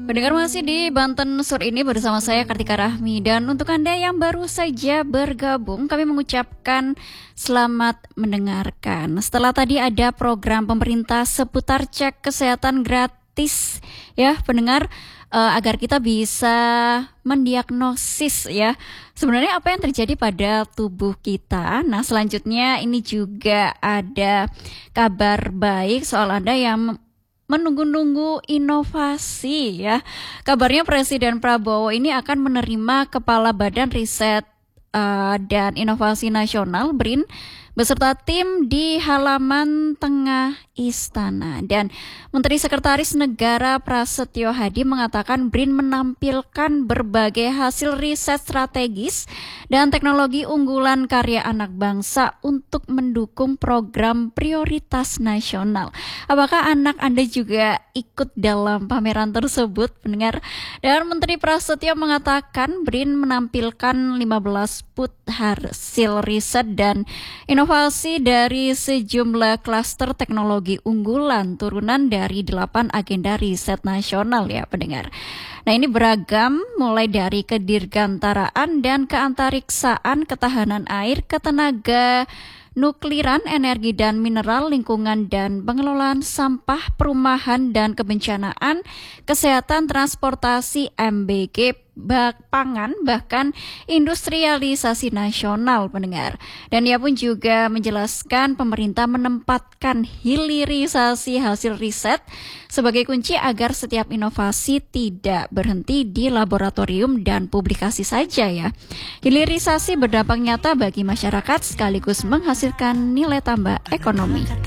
Pendengar masih di Banten Sur ini bersama saya Kartika Rahmi. Dan untuk Anda yang baru saja bergabung, kami mengucapkan selamat mendengarkan. Setelah tadi ada program pemerintah seputar cek kesehatan gratis ya pendengar, agar kita bisa mendiagnosis ya sebenarnya apa yang terjadi pada tubuh kita. Nah selanjutnya ini juga ada kabar baik soal Anda yang menunggu-nunggu inovasi ya. Kabarnya Presiden Prabowo ini akan menerima Kepala Badan Riset dan Inovasi Nasional BRIN beserta tim di halaman tengah istana. Dan Menteri Sekretaris Negara Prasetyo Hadi mengatakan BRIN menampilkan berbagai hasil riset strategis dan teknologi unggulan karya anak bangsa untuk mendukung program prioritas nasional. Apakah anak Anda juga ikut dalam pameran tersebut, pendengar? Dan Menteri Prasetyo mengatakan BRIN menampilkan 15 hasil riset dan inovasi dari sejumlah klaster teknologi unggulan turunan dari 8 agenda riset nasional ya pendengar. Nah ini beragam mulai dari kedirgantaraan dan keantariksaan, ketahanan air, ketenaga nukliran, energi dan mineral, lingkungan dan pengelolaan sampah, perumahan dan kebencanaan, kesehatan, transportasi, MBG, pangan, bahkan industrialisasi nasional pendengar. Dan ia pun juga menjelaskan pemerintah menempatkan hilirisasi hasil riset sebagai kunci agar setiap inovasi tidak berhenti di laboratorium dan publikasi saja ya. Hilirisasi berdampak nyata bagi masyarakat sekaligus menghasilkan nilai tambah ekonomi.